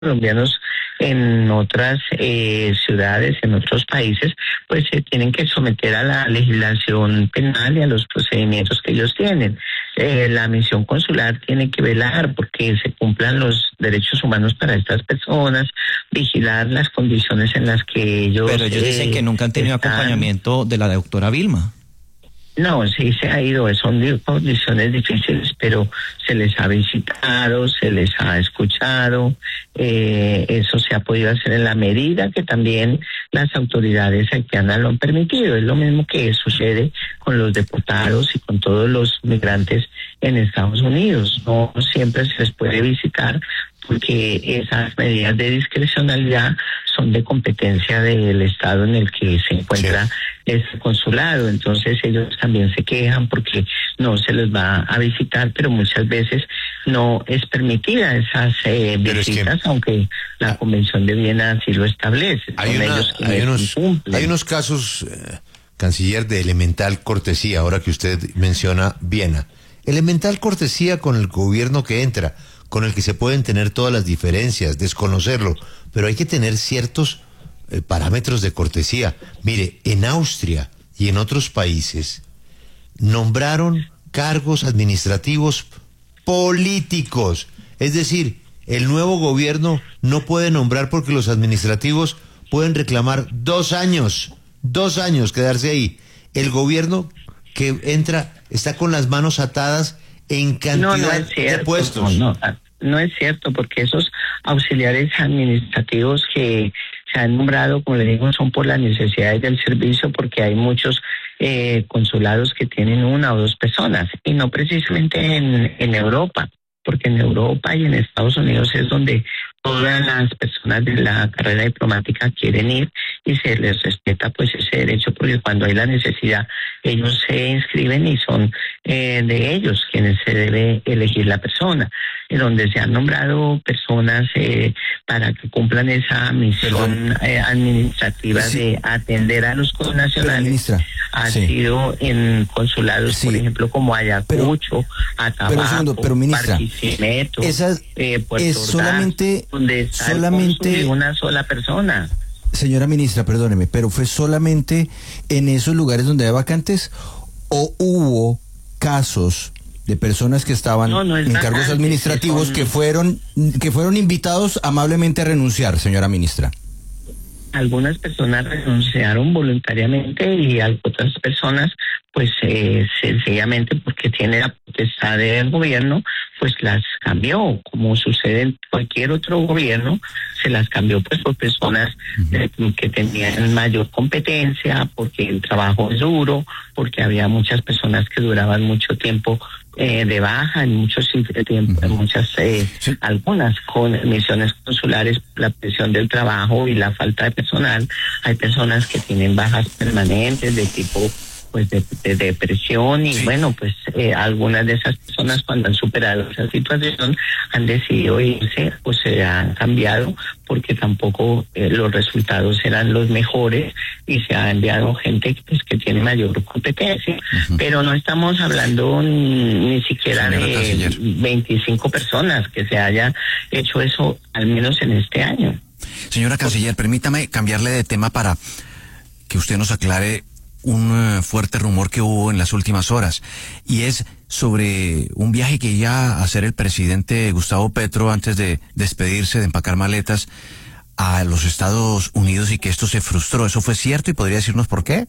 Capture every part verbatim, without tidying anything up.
colombianos en otras eh, ciudades, en otros países, pues se tienen que someter a la legislación penal y a los procedimientos que ellos tienen. Eh, la misión consular tiene que velar porque se cumplan los derechos humanos para estas personas, vigilar las condiciones en las que ellos... Pero ellos dicen eh, que nunca han tenido están... acompañamiento de la doctora Vilma. No, sí se ha ido, son condiciones difíciles, pero se les ha visitado, se les ha escuchado, eh, eso se ha podido hacer en la medida que también las autoridades haitianas lo han permitido. Es lo mismo que sucede con los deportados y con todos los migrantes en Estados Unidos. No siempre se les puede visitar porque esas medidas de discrecionalidad son de competencia del estado en el que se encuentra sí. ese consulado. Entonces ellos también se quejan porque no se les va a visitar, pero muchas veces no es permitida esas eh, visitas, es que, aunque la Convención de Viena así lo establece. Hay, una, hay, unos, hay unos casos, eh, canciller, de elemental cortesía, ahora que usted menciona Viena. Elemental cortesía con el gobierno que entra, con el que se pueden tener todas las diferencias, desconocerlo, pero hay que tener ciertos eh, parámetros de cortesía. Mire, en Austria y en otros países nombraron cargos administrativos políticos, es decir, el nuevo gobierno no puede nombrar porque los administrativos pueden reclamar dos años, dos años quedarse ahí. El gobierno que entra está con las manos atadas en cantidad no, no es cierto, de puestos. No, no, no es cierto, porque esos auxiliares administrativos que se han nombrado, como le digo, son por las necesidades del servicio, porque hay muchos eh, consulados que tienen una o dos personas, y no precisamente en, en Europa, porque en Europa y en Estados Unidos es donde todas las personas de la carrera diplomática quieren ir y se les respeta pues ese derecho, porque cuando hay la necesidad ellos se inscriben y son eh, de ellos quienes se debe elegir la persona, en donde se han nombrado personas eh, para que cumplan esa misión eh, administrativa sí. de atender a los connacionales. Ha sí. sido en consulados, sí. por ejemplo, como Ayacucho, Atabaco, pero, ministra, Barquisimeto, esas, eh, Puerto es Ordaz, solamente, donde está solamente el una sola persona. Señora ministra, perdóneme, pero ¿fue solamente en esos lugares donde hay vacantes o hubo casos de personas que estaban no, no en vacante, cargos administrativos que, son... que fueron que fueron invitados amablemente a renunciar, señora ministra? Algunas personas renunciaron voluntariamente y otras personas pues eh, sencillamente porque tiene la potestad del gobierno pues las cambió, como sucede en cualquier otro gobierno, se las cambió pues por personas eh, que tenían mayor competencia, porque el trabajo es duro, porque había muchas personas que duraban mucho tiempo eh, de baja, en muchos tiempo, en muchas, eh, sí. algunas con misiones consulares, la presión del trabajo y la falta de personal. Hay personas que tienen bajas permanentes de tipo pues de, de depresión y sí. bueno, pues eh, algunas de esas personas cuando han superado esa situación han decidido irse, pues se han cambiado porque tampoco eh, los resultados eran los mejores y se ha enviado gente pues, que tiene mayor competencia, uh-huh. pero no estamos hablando ni, ni siquiera Señora de Canciller. veinticinco personas que se haya hecho eso al menos en este año. Señora Canciller, permítame cambiarle de tema para que usted nos aclare un uh, fuerte rumor que hubo en las últimas horas, y es sobre un viaje que iba a hacer el presidente Gustavo Petro antes de despedirse, de empacar maletas a los Estados Unidos, y que esto se frustró. ¿Eso fue cierto y podría decirnos por qué?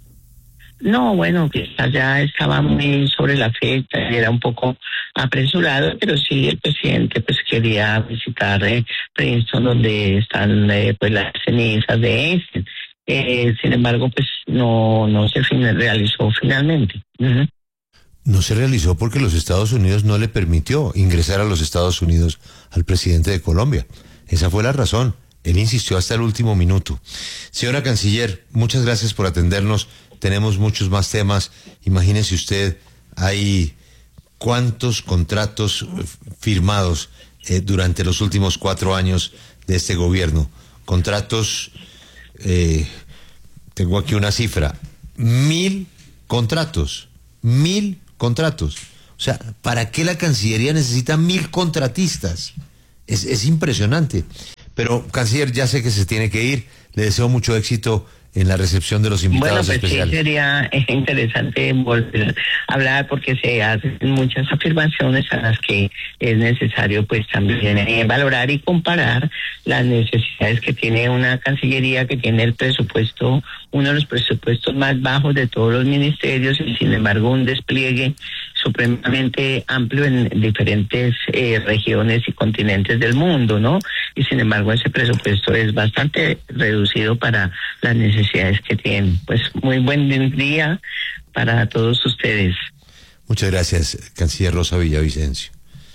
No, bueno, quizás ya estaba muy sobre la fecha, era un poco apresurado, pero sí el presidente pues quería visitar eh, Princeton, donde están eh, pues las cenizas de Einstein. Eh, sin embargo, pues no no se fin realizó finalmente. Uh-huh. No se realizó porque los Estados Unidos no le permitió ingresar a los Estados Unidos al presidente de Colombia. Esa fue la razón. Él insistió hasta el último minuto. Señora Canciller, muchas gracias por atendernos. Tenemos muchos más temas. Imagínese usted, hay cuántos contratos firmados eh, durante los últimos cuatro años de este gobierno. Contratos... Eh, tengo aquí una cifra, mil contratos, mil contratos. O sea, ¿para qué la Cancillería necesita mil contratistas? Es, es impresionante. Pero, canciller, ya sé que se tiene que ir. Le deseo mucho éxito en la recepción de los invitados bueno, pues especiales. Sí, sería interesante volver a hablar porque se hacen muchas afirmaciones a las que es necesario pues también eh, valorar y comparar las necesidades que tiene una Cancillería que tiene el presupuesto, uno de los presupuestos más bajos de todos los ministerios y sin embargo un despliegue supremamente amplio en diferentes eh, regiones y continentes del mundo, ¿no? Y sin embargo ese presupuesto es bastante reducido para las necesidades que tienen. Pues muy buen día para todos ustedes. Muchas gracias, canciller Rosa Villavicencio.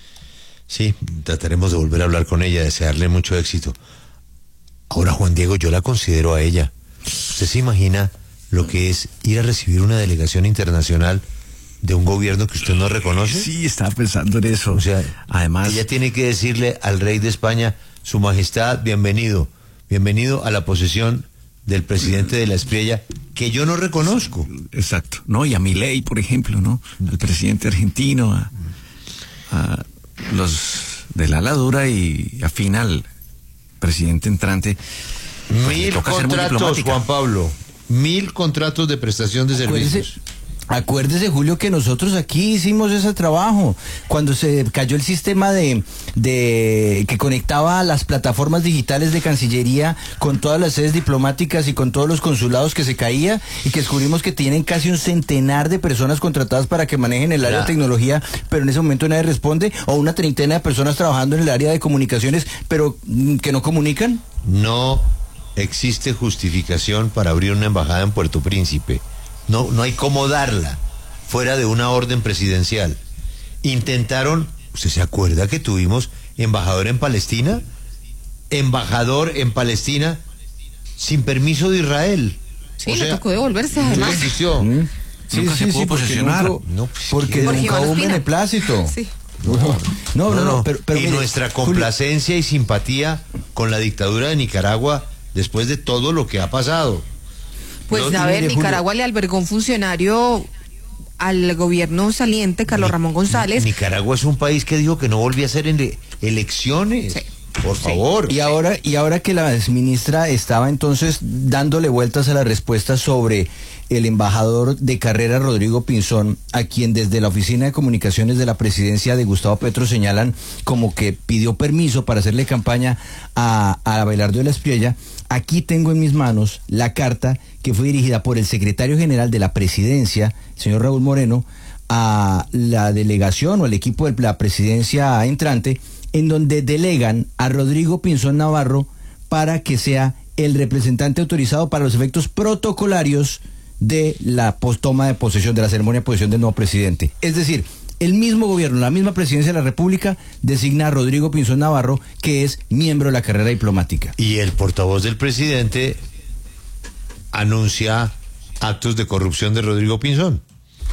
Sí, trataremos de volver a hablar con ella, desearle mucho éxito. Ahora, Juan Diego, yo la considero a ella. ¿Usted se imagina lo que es ir a recibir una delegación internacional de un gobierno que usted no reconoce? Sí, estaba pensando en eso. O sea, además, ella tiene que decirle al rey de España: Su Majestad, bienvenido, bienvenido a la posesión del presidente de la Espriella, que yo no reconozco. Exacto, ¿no? Y a Milei, por ejemplo, ¿no? Al presidente argentino, a, a los del ala dura y afín al presidente entrante. Pues mil contratos, Juan Pablo, mil contratos de prestación de Acuérdese, servicios. Acuérdese, Julio, que nosotros aquí hicimos ese trabajo. Cuando se cayó el sistema de, de que conectaba las plataformas digitales de Cancillería con todas las sedes diplomáticas y con todos los consulados, que se caía y que descubrimos que tienen casi un centenar de personas contratadas para que manejen el área Ya. de tecnología, pero en ese momento nadie responde, o una treintena de personas trabajando en el área de comunicaciones, pero mm, que no comunican. No existe justificación para abrir una embajada en Puerto Príncipe. No, no hay cómo darla fuera de una orden presidencial. Intentaron, ¿usted se acuerda que tuvimos embajador en Palestina? Embajador en Palestina sin permiso de Israel. Sí, O le sea, tocó devolverse no además. existió. Mm. Nunca se pudo porque posesionar. nunca- No, pues, porque Porque nunca Iván hubo un Ospina. beneplácito. Sí. No, no, no, pero, pero y mire, nuestra Julio, complacencia y simpatía con la dictadura de Nicaragua después de todo lo que ha pasado. Pues No, a ver, mire, Nicaragua le albergó un funcionario al gobierno saliente, Carlos Ni- Ramón González. Nicaragua es un país que dijo que no volvía a hacer ele- elecciones. Sí. Por Sí. favor. Y ahora, y ahora que la ministra estaba entonces dándole vueltas a la respuesta sobre el embajador de carrera Rodrigo Pinzón, a quien desde la Oficina de Comunicaciones de la Presidencia de Gustavo Petro señalan como que pidió permiso para hacerle campaña a, a Abelardo de la Espriella, aquí tengo en mis manos la carta que fue dirigida por el secretario general de la Presidencia, el señor Raúl Moreno, a la delegación o al equipo de la presidencia entrante, en donde delegan a Rodrigo Pinzón Navarro para que sea el representante autorizado para los efectos protocolarios de la pos- toma de posesión, de la ceremonia de posesión del nuevo presidente. Es decir, el mismo gobierno, la misma presidencia de la República designa a Rodrigo Pinzón Navarro, que es miembro de la carrera diplomática. Y el portavoz del presidente anuncia actos de corrupción de Rodrigo Pinzón.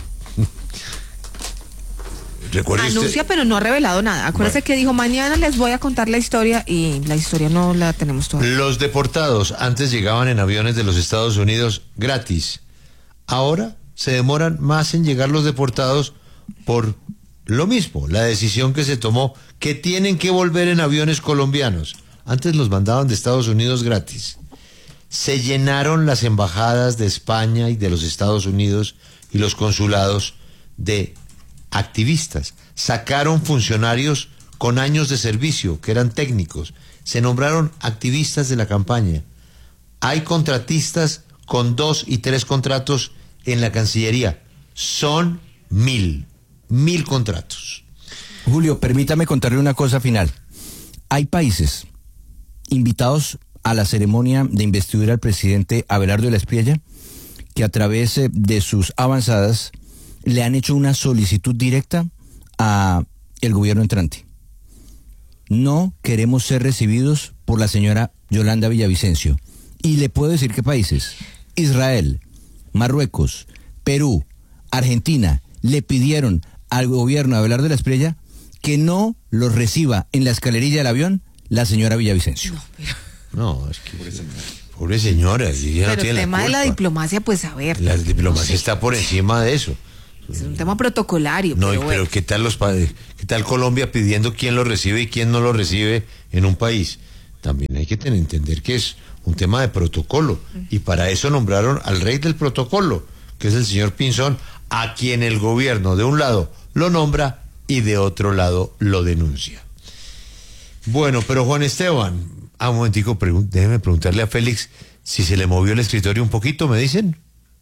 Recuerde usted- Anuncia, pero no ha revelado nada. Acuérdese Bueno. que dijo, mañana les voy a contar la historia y la historia no la tenemos todavía. Los deportados antes llegaban en aviones de los Estados Unidos gratis. Ahora se demoran más en llegar los deportados por lo mismo, la decisión que se tomó, que tienen que volver en aviones colombianos. Antes los mandaban de Estados Unidos gratis. Se llenaron las embajadas de España y de los Estados Unidos y los consulados de activistas. Sacaron funcionarios con años de servicio, que eran técnicos. Se nombraron activistas de la campaña. Hay contratistas con dos y tres contratos en la Cancillería. Son mil, mil contratos. Julio, permítame contarle una cosa final. Hay países invitados a la ceremonia de investidura del presidente Abelardo de la Espriella que a través eh, de sus avanzadas le han hecho una solicitud directa a el gobierno entrante. No queremos ser recibidos por la señora Yolanda Villavicencio. Y le puedo decir qué países: Israel, Marruecos, Perú, Argentina, le pidieron al gobierno de Abelardo de la Espriella que no los reciba en la escalerilla del avión la señora Villavicencio. No, pero, No, es que... Pobre señora, y ella no pero tiene el tema la de la culpa. diplomacia, pues a ver. La diplomacia no sé. está por encima de eso. Es un tema protocolario. No, pero, pero bueno. ¿qué tal los padres? ¿Qué tal Colombia pidiendo quién lo recibe y quién no lo recibe en un país? También hay que tener, entender que es un tema de protocolo. Y para eso nombraron al rey del protocolo, que es el señor Pinzón, a quien el gobierno de un lado lo nombra y de otro lado lo denuncia. Bueno, pero Juan Esteban, a un momentico, pregun- déjeme preguntarle a Félix si se le movió el escritorio un poquito, ¿me dicen?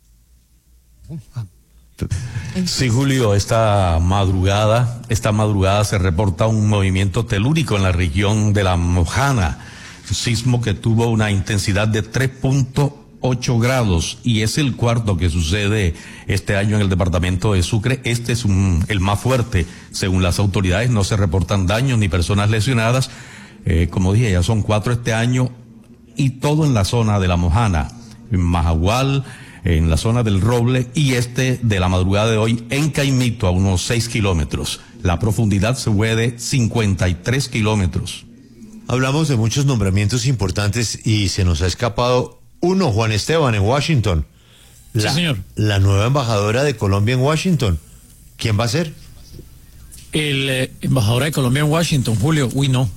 Sí, Julio, esta madrugada, esta madrugada se reporta un movimiento telúrico en la región de La Mojana, un sismo que tuvo una intensidad de tres punto ocho grados y es el cuarto que sucede este año en el departamento de Sucre. Este es un, el más fuerte, según las autoridades. No se reportan daños ni personas lesionadas. Eh, como dije, ya son cuatro este año y todo en la zona de La Mojana, en Majagual, en la zona del Roble y este de la madrugada de hoy en Caimito, a unos seis kilómetros. La profundidad se fue de cincuenta y tres kilómetros. Hablamos de muchos nombramientos importantes y se nos ha escapado uno, Juan Esteban, en Washington. La, sí, señor. La nueva embajadora de Colombia en Washington. ¿Quién va a ser? El eh, embajador de Colombia en Washington, Julio. Uy, no.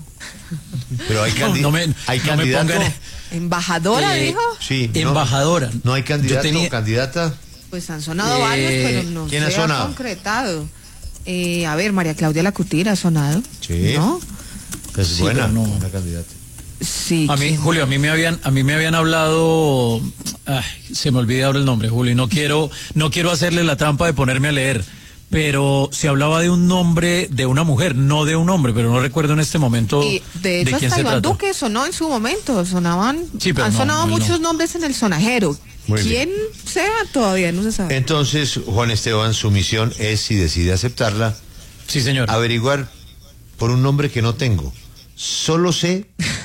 Pero hay, candi- no, no me, hay no candidato. Me pongan, ¿Embajadora, eh, dijo? Sí, no, embajadora. No hay candidato Yo tenía- o candidata. Pues han sonado Eh, varios, pero no ¿quién se ha ha sonado? concretado. Eh, a ver, María Claudia Lacutira ha sonado. Sí. ¿No? Es Sí, buena, pero no. una candidata. Sí. A mí, ¿quién? Julio, a mí me habían, a mí me habían hablado, ay, se me olvida ahora el nombre, Julio, y no quiero, no quiero hacerle la trampa de ponerme a leer, pero se hablaba de un nombre de una mujer, no de un hombre, pero no recuerdo en este momento Y de hecho, quién hasta se Iván trata. Duque sonó en su momento, sonaban, Sí, pero han no, sonado no, no. muchos nombres en el sonajero. Muy ¿Quién sea? Todavía no se sabe. Entonces, Juan Esteban, su misión es, si decide aceptarla, Sí, señor. averiguar por un nombre que no tengo. Solo sé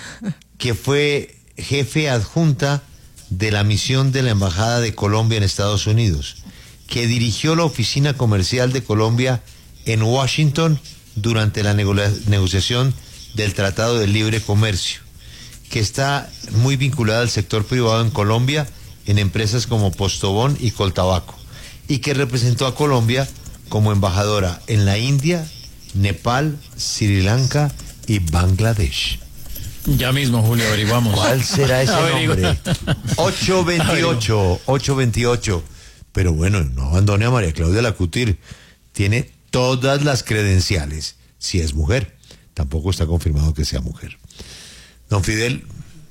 que fue jefe adjunta de la misión de la Embajada de Colombia en Estados Unidos, que dirigió la oficina comercial de Colombia en Washington durante la nego- negociación del Tratado de Libre Comercio, que está muy vinculada al sector privado en Colombia en empresas como Postobón y Coltabaco, y que representó a Colombia como embajadora en la India, Nepal, Sri Lanka y Bangladesh. Ya mismo, Julio, averiguamos. ¿Cuál será ese Averigua. nombre? ocho veintiocho, ocho veintiocho. Pero bueno, no abandone a María Claudia Lacutir. Tiene todas las credenciales. Si es mujer, tampoco está confirmado que sea mujer. Don Fidel.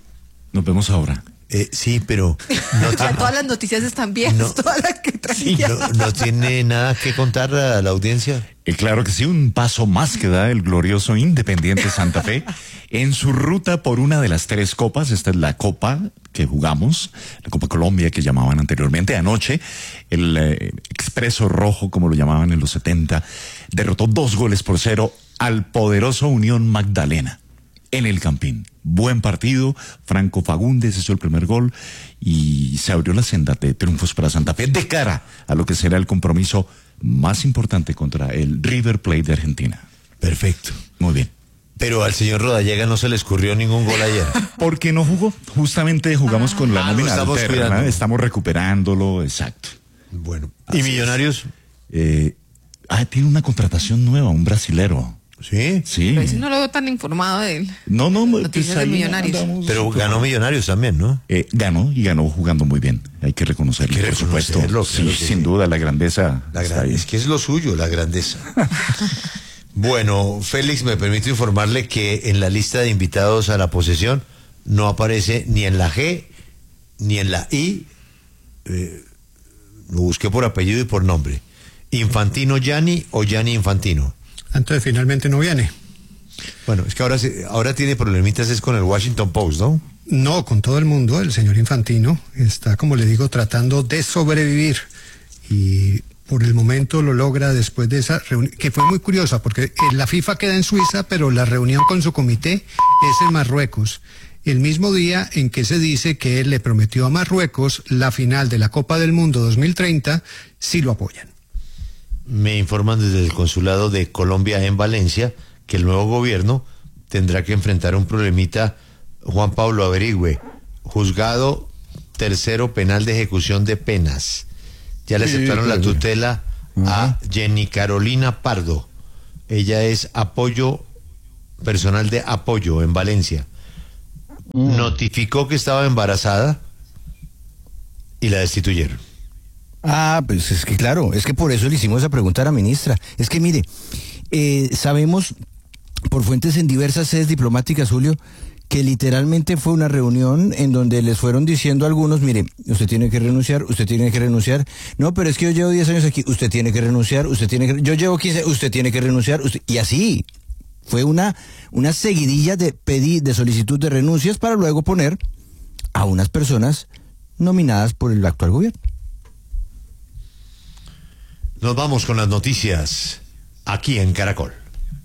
Nos vemos ahora. Eh, sí, pero no, Ya tiene, todas las noticias están bien, No. todas las que traía. no, no tiene nada que contar a la audiencia. Eh, claro que sí, un paso más que da el glorioso Independiente Santa Fe en su ruta por una de las tres copas. Esta es la copa que jugamos, la Copa Colombia que llamaban anteriormente. Anoche, el eh, Expreso Rojo, como lo llamaban en los setenta, derrotó dos goles por cero al poderoso Unión Magdalena en el Campín. Buen partido, Franco Fagundes hizo el primer gol y se abrió la senda de triunfos para Santa Fe de cara a lo que será el compromiso más importante contra el River Plate de Argentina. Perfecto. Muy bien. Pero al señor Rodallega no se le escurrió ningún gol ayer. ¿Por qué no jugó? Justamente jugamos con la Ah, lo nómina estamos alterna, cuidando. estamos recuperándolo, exacto. Bueno. Así ¿Y es. Millonarios? Eh, ah, tiene una contratación nueva, un brasilero. Sí. Sí. Pero ese no lo veo tan informado de él. No, no, Noticias de ahí Millonarios. andamos. Pero ganó Millonarios también, ¿no? Eh, ganó y ganó jugando muy bien. Hay que reconocerlo, Hay que por supuesto. reconocerlo, Sí, claro que sin sí. duda, la grandeza La está gran- ahí. es que es lo suyo, la grandeza. Bueno, Félix, me permito informarle que en la lista de invitados a la posesión no aparece ni en la G ni en la I. Eh, lo busqué por apellido y por nombre. Infantino Gianni o Gianni Infantino. Entonces finalmente no viene. Bueno, es que ahora, se- ahora tiene problemitas es con el Washington Post, ¿no? No, con todo el mundo, el señor Infantino está, como le digo, tratando de sobrevivir y por el momento lo logra después de esa reunión, que fue muy curiosa porque eh, la FIFA queda en Suiza, pero la reunión con su comité es en Marruecos. El mismo día en que se dice que él le prometió a Marruecos la final de la Copa del Mundo dos mil treinta, si lo apoyan. Me informan desde el consulado de Colombia en Valencia que el nuevo gobierno tendrá que enfrentar un problemita. Juan Pablo, averigüe. Juzgado tercero penal de ejecución de penas. Ya le Sí, aceptaron la pero- tutela uh-huh. a Jenny Carolina Pardo. Ella es apoyo, personal de apoyo en Valencia. Uh-huh. Notificó que estaba embarazada y la destituyeron. Ah, pues es que claro, es que por eso le hicimos esa pregunta a la ministra. Es que mire, eh, sabemos por fuentes en diversas sedes diplomáticas, Julio, que literalmente fue una reunión en donde les fueron diciendo a algunos, mire, usted tiene que renunciar, usted tiene que renunciar. No, pero es que yo llevo diez años aquí, usted tiene que renunciar, usted tiene que... Yo llevo quince, usted tiene que renunciar, usted... y así. Fue una, una seguidilla de pedir, de solicitud de renuncias para luego poner a unas personas nominadas por el actual gobierno. Nos vamos con las noticias aquí en Caracol.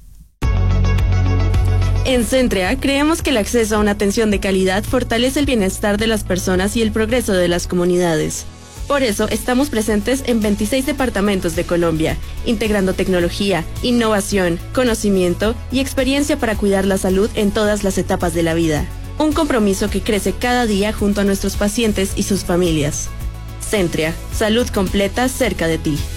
En Centrea creemos que el acceso a una atención de calidad fortalece el bienestar de las personas y el progreso de las comunidades. Por eso estamos presentes en veintiséis departamentos de Colombia, integrando tecnología, innovación, conocimiento y experiencia para cuidar la salud en todas las etapas de la vida. Un compromiso que crece cada día junto a nuestros pacientes y sus familias. Centrea, salud completa cerca de ti.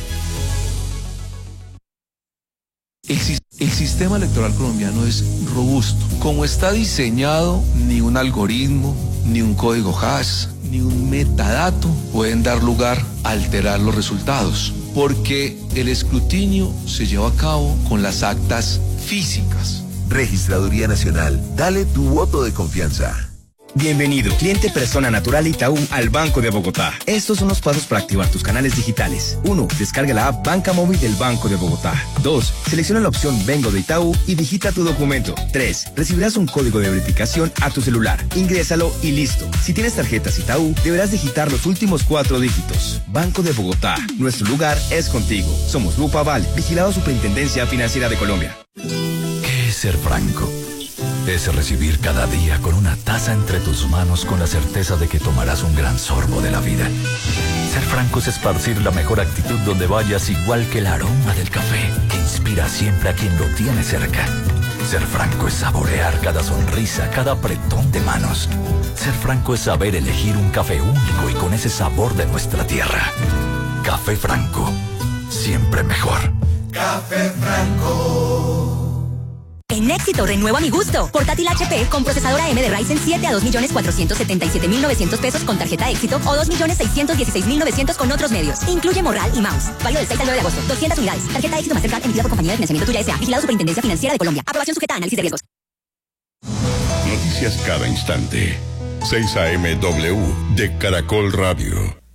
El, el sistema electoral colombiano es robusto. Como está diseñado, ni un algoritmo, ni un código hash, ni un metadato pueden dar lugar a alterar los resultados, porque el escrutinio se lleva a cabo con las actas físicas. Registraduría Nacional, dale tu voto de confianza. Bienvenido, cliente persona natural Itaú al Banco de Bogotá. Estos son los pasos para activar tus canales digitales. uno. Descarga la app Banca Móvil del Banco de Bogotá. dos. Selecciona la opción Vengo de Itaú y digita tu documento. tres. Recibirás un código de verificación a tu celular. Ingrésalo y listo. Si tienes tarjetas Itaú, deberás digitar los últimos cuatro dígitos. Banco de Bogotá. Nuestro lugar es contigo. Somos Grupo Aval, vigilado Superintendencia Financiera de Colombia. ¿Qué es ser franco? Es recibir cada día con una taza entre tus manos con la certeza de que tomarás un gran sorbo de la vida. Ser franco es esparcir la mejor actitud donde vayas, igual que el aroma del café que inspira siempre a quien lo tiene cerca. Ser franco es saborear cada sonrisa, cada apretón de manos. Ser franco es saber elegir un café único y con ese sabor de nuestra tierra. Café Franco, siempre mejor. Café Franco. En Éxito renuevo mi gusto. Portátil H P con procesador A M de Ryzen siete a dos millones cuatrocientos setenta y siete mil novecientos pesos con tarjeta Éxito o dos millones seiscientos dieciséis mil novecientos con otros medios. Incluye morral y mouse. Válido del seis al nueve de agosto. doscientas unidades. Tarjeta Éxito Mastercard emitida por Compañía de Financiamiento Tuya S A. Vigilado Superintendencia Financiera de Colombia. Aprobación sujeta a análisis de riesgos. Noticias cada instante. seis A M W de Caracol Radio.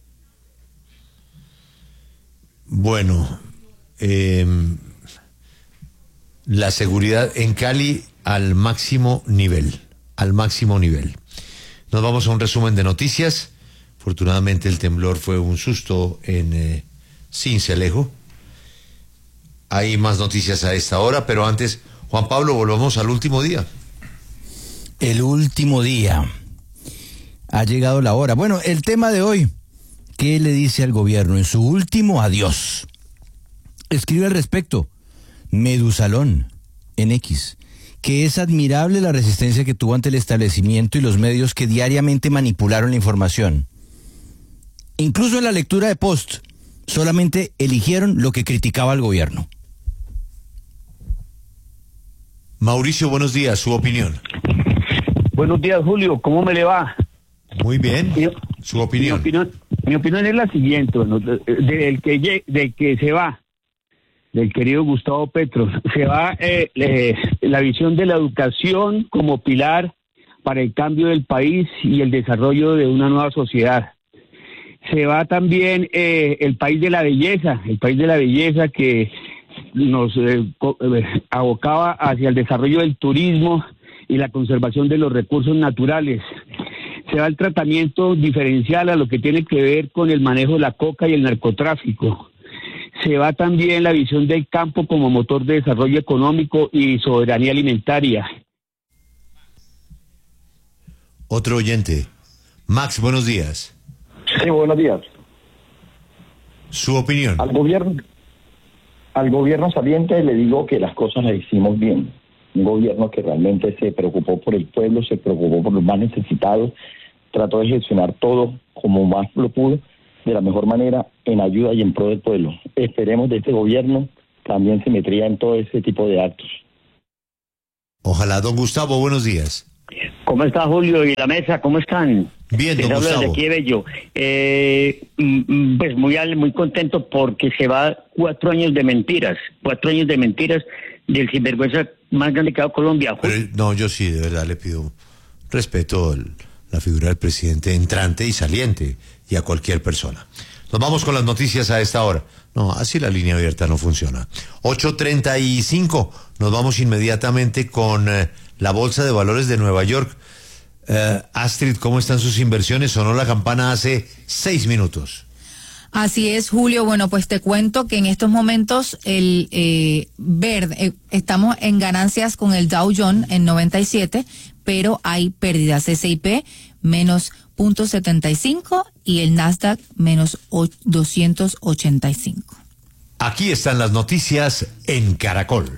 Bueno, eh... la seguridad en Cali al máximo nivel, al máximo nivel. Nos vamos a un resumen de noticias. Afortunadamente el temblor fue un susto en eh, Sincelejo. Hay más noticias a esta hora, pero antes, Juan Pablo, volvamos al último día. El último día. Ha llegado la hora. Bueno, el tema de hoy, ¿qué le dice al gobierno en su último adiós? Escribe al respecto Medusalón en X, que es admirable la resistencia que tuvo ante el establecimiento y los medios que diariamente manipularon la información. Incluso en la lectura de post, solamente eligieron lo que criticaba al gobierno. Mauricio, buenos días, su opinión. Buenos días, Julio, ¿cómo me le va? Muy bien, mi, su opinión. Mi opinión, mi opinión es la siguiente, bueno, del que, del que se va, del querido Gustavo Petro, se va eh, eh, la visión de la educación como pilar para el cambio del país y el desarrollo de una nueva sociedad. Se va también eh, el país de la belleza, el país de la belleza que nos eh, abocaba hacia el desarrollo del turismo y la conservación de los recursos naturales. Se va el tratamiento diferencial a lo que tiene que ver con el manejo de la coca y el narcotráfico. Se va también la visión del campo como motor de desarrollo económico y soberanía alimentaria. Otro oyente. Max, buenos días. Sí, buenos días. Su opinión. Al gobierno, al gobierno saliente le digo que las cosas las hicimos bien. Un gobierno que realmente se preocupó por el pueblo, se preocupó por los más necesitados, trató de gestionar todo como más lo pudo de la mejor manera en ayuda y en pro del pueblo. Esperemos de este gobierno también simetría en todo ese tipo de actos. Ojalá. Don Gustavo, buenos días. ¿Cómo está Julio y la mesa? ¿Cómo están? Bien, don Les hablo Gustavo. desde aquí, Bello. Eh, mm, pues muy, al- muy contento porque se va cuatro años de mentiras, cuatro años de mentiras del sinvergüenza más grande que ha dado Colombia. Pero, no, yo sí, de verdad le pido respeto a la figura del presidente entrante y saliente y a cualquier persona. Nos vamos con las noticias a esta hora. No, así la línea abierta no funciona. ocho treinta y cinco, nos vamos inmediatamente con eh, la Bolsa de Valores de Nueva York. Eh, Astrid, ¿cómo están sus inversiones? Sonó la campana hace seis minutos. Así es, Julio. Bueno, pues te cuento que en estos momentos el eh, verde, eh, estamos en ganancias con el Dow Jones en noventa y siete, pero hay pérdidas. S y P menos cero punto setenta y cinco y el Nasdaq menos doscientos ochenta y cinco. Aquí están las noticias en Caracol.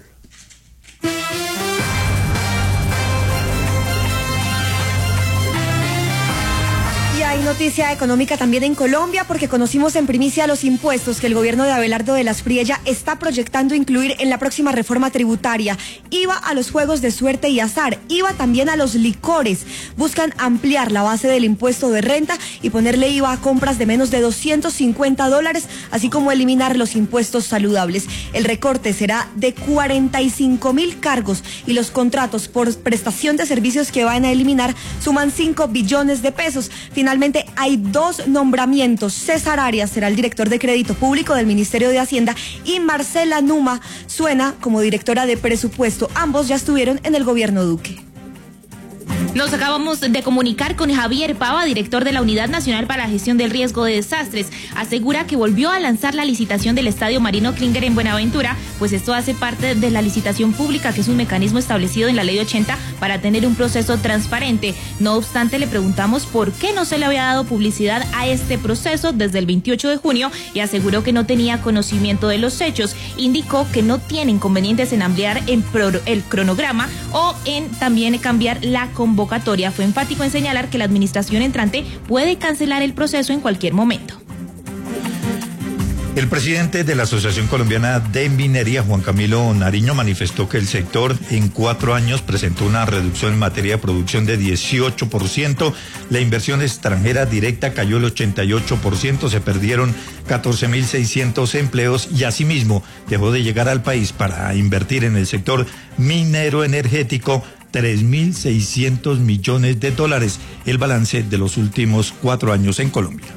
Y hay noticia económica también en Colombia porque conocimos en primicia los impuestos que el gobierno de Abelardo de las Priella está proyectando incluir en la próxima reforma tributaria. I V A a los juegos de suerte y azar, I V A también a los licores. Buscan ampliar la base del impuesto de renta y ponerle I V A a compras de menos de doscientos cincuenta dólares, así como eliminar los impuestos saludables. El recorte será de cuarenta y cinco mil cargos y los contratos por prestación de servicios que van a eliminar suman cinco billones de pesos. Finalmente hay dos nombramientos. César Arias será el director de Crédito Público del Ministerio de Hacienda y Marcela Numa suena como directora de Presupuesto. Ambos ya estuvieron en el gobierno Duque. Nos acabamos de comunicar con Javier Pava, director de la Unidad Nacional para la Gestión del Riesgo de Desastres. Asegura que volvió a lanzar la licitación del Estadio Marino Klinger en Buenaventura, pues esto hace parte de la licitación pública, que es un mecanismo establecido en la Ley ochenta para tener un proceso transparente. No obstante, le preguntamos por qué no se le había dado publicidad a este proceso desde el veintiocho de junio y aseguró que no tenía conocimiento de los hechos. Indicó que no tiene inconvenientes en ampliar en pro- el cronograma o en también cambiar la convocatoria. Fue enfático en señalar que la administración entrante puede cancelar el proceso en cualquier momento. El presidente de la Asociación Colombiana de Minería, Juan Camilo Nariño, manifestó que el sector en cuatro años presentó una reducción en materia de producción de dieciocho por ciento. La inversión extranjera directa cayó el ochenta y ocho por ciento, se perdieron catorce mil seiscientos empleos y asimismo dejó de llegar al país para invertir en el sector minero energético tres mil seiscientos millones de dólares, el balance de los últimos cuatro años en Colombia.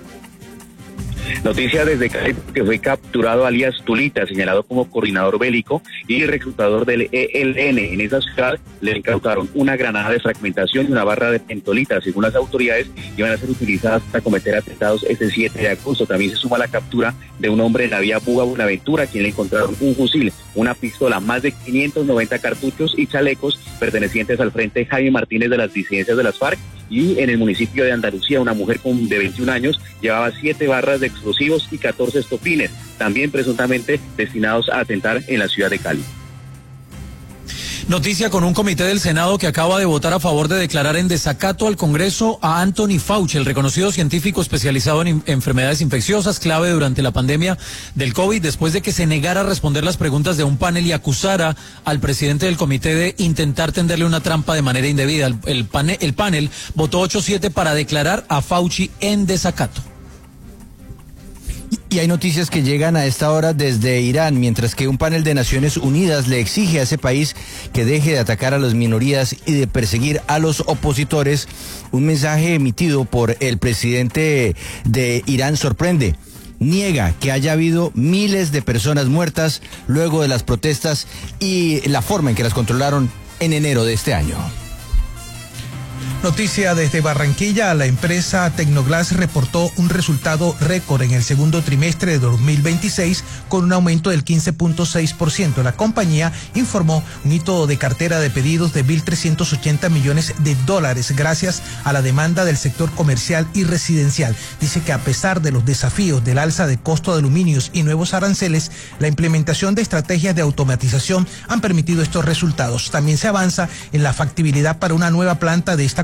Noticia desde Cali, que fue capturado alias Tulita, señalado como coordinador bélico y reclutador del E L N. En esa ciudad le incautaron una granada de fragmentación y una barra de pentolita. Según las autoridades, iban a ser utilizadas para cometer atentados este siete de agosto. También se suma la captura de un hombre en la vía Buga Buenaventura, a quien le encontraron un fusil, una pistola, más de quinientos noventa cartuchos y chalecos pertenecientes al Frente Jaime Martínez de las disidencias de las FARC. Y en el municipio de Andalucía, una mujer con, de veintiún años llevaba siete barras de explosivos y catorce estopines, también presuntamente destinados a atentar en la ciudad de Cali. Noticia con un comité del Senado que acaba de votar a favor de declarar en desacato al Congreso a Anthony Fauci, el reconocido científico especializado en in- enfermedades infecciosas, clave durante la pandemia del COVID, después de que se negara a responder las preguntas de un panel y acusara al presidente del comité de intentar tenderle una trampa de manera indebida. El, el, pane- el panel votó ocho siete para declarar a Fauci en desacato. Y hay noticias que llegan a esta hora desde Irán, mientras que un panel de Naciones Unidas le exige a ese país que deje de atacar a las minorías y de perseguir a los opositores. Un mensaje emitido por el presidente de Irán sorprende. Niega que haya habido miles de personas muertas luego de las protestas y la forma en que las controlaron en enero de este año. Noticia desde Barranquilla, la empresa Tecnoglass reportó un resultado récord en el segundo trimestre de dos mil veintiséis con un aumento del quince punto seis por ciento. La compañía informó un hito de cartera de pedidos de mil trescientos ochenta millones de dólares gracias a la demanda del sector comercial y residencial. Dice que a pesar de los desafíos del alza de costo de aluminios y nuevos aranceles, la implementación de estrategias de automatización han permitido estos resultados. También se avanza en la factibilidad para una nueva planta de esta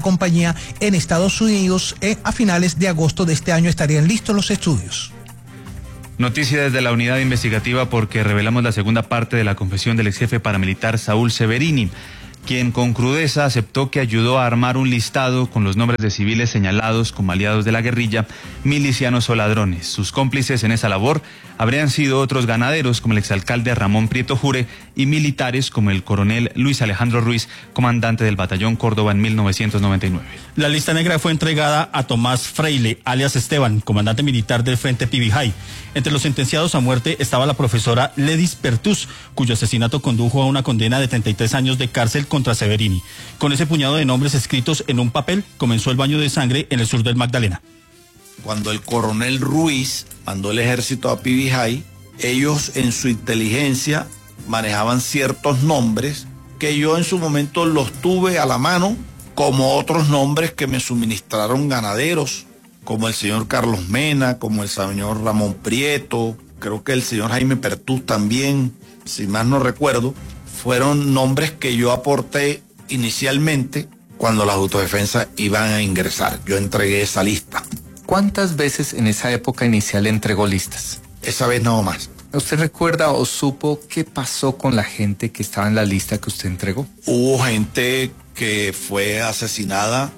compañía en Estados Unidos. Eh, a finales de agosto de este año estarían listos los estudios. Noticia desde la unidad investigativa porque revelamos la segunda parte de la confesión del ex jefe paramilitar Saúl Severini, quien con crudeza aceptó que ayudó a armar un listado con los nombres de civiles señalados como aliados de la guerrilla, milicianos o ladrones. Sus cómplices en esa labor habrían sido otros ganaderos como el exalcalde Ramón Prieto Jure y militares como el coronel Luis Alejandro Ruiz, comandante del batallón Córdoba en mil novecientos noventa y nueve. La lista negra fue entregada a Tomás Freile, alias Esteban, comandante militar del Frente Pibijay. Entre los sentenciados a muerte estaba la profesora Ledis Pertus, cuyo asesinato condujo a una condena de treinta y tres años de cárcel contra Severini. Con ese puñado de nombres escritos en un papel, comenzó el baño de sangre en el sur del Magdalena. Cuando el coronel Ruiz mandó el ejército a Pibijay, ellos en su inteligencia manejaban ciertos nombres que yo en su momento los tuve a la mano, como otros nombres que me suministraron ganaderos, como el señor Carlos Mena, como el señor Ramón Prieto, creo que el señor Jaime Pertús también, si más no recuerdo, fueron nombres que yo aporté inicialmente cuando las autodefensas iban a ingresar. Yo entregué esa lista. ¿Cuántas veces en esa época inicial entregó listas? Esa vez nada más. ¿Usted recuerda o supo qué pasó con la gente que estaba en la lista que usted entregó? Hubo gente que fue asesinada.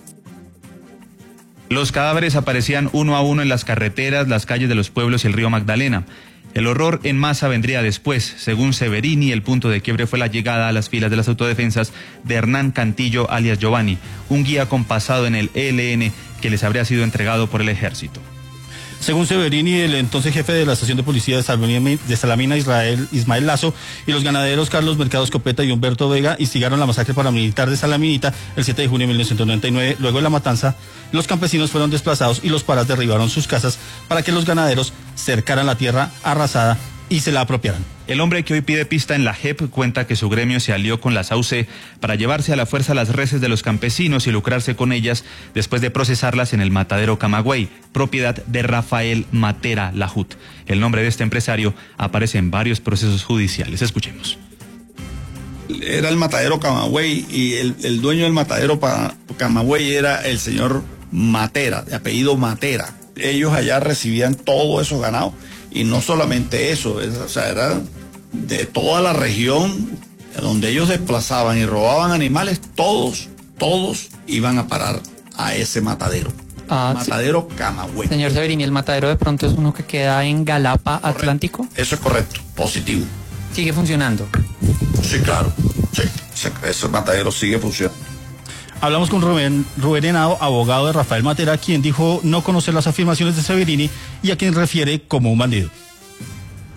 Los cadáveres aparecían uno a uno en las carreteras, las calles de los pueblos y el río Magdalena. El horror en masa vendría después. Según Severini, el punto de quiebre fue la llegada a las filas de las autodefensas de Hernán Cantillo, alias Giovanni, un guía compasado en el E L N que les habría sido entregado por el ejército. Según Severini, el entonces jefe de la estación de policía de Salamina, de Salamina Israel, Ismael Lazo, y los ganaderos Carlos Mercado Escopeta y Humberto Vega instigaron la masacre paramilitar de Salaminita el siete de junio de mil novecientos noventa y nueve. Luego de la matanza, los campesinos fueron desplazados y los paras derribaron sus casas para que los ganaderos cercaran la tierra arrasada y se la apropiaran. El hombre que hoy pide pista en la J E P cuenta que su gremio se alió con las A U C para llevarse a la fuerza las reses de los campesinos y lucrarse con ellas después de procesarlas en el matadero Camagüey, propiedad de Rafael Matera Lajut. El nombre de este empresario aparece en varios procesos judiciales. Escuchemos. Era el matadero Camagüey y el, el dueño del matadero Camagüey era el señor Matera, de apellido Matera. Ellos allá recibían todo esos ganados. Y no solamente eso, es, o sea, era de toda la región donde ellos desplazaban y robaban animales, todos, todos iban a parar a ese matadero. Ah, matadero sí. Camagüey. Señor Severini, ¿el matadero de pronto es uno que queda en Galapa, correcto. Atlántico? Eso es correcto, positivo. ¿Sigue funcionando? Sí, claro, sí, ese, ese matadero sigue funcionando. Hablamos con Rubén, Rubén Henao, abogado de Rafael Matera, quien dijo no conocer las afirmaciones de Severini y a quien refiere como un bandido.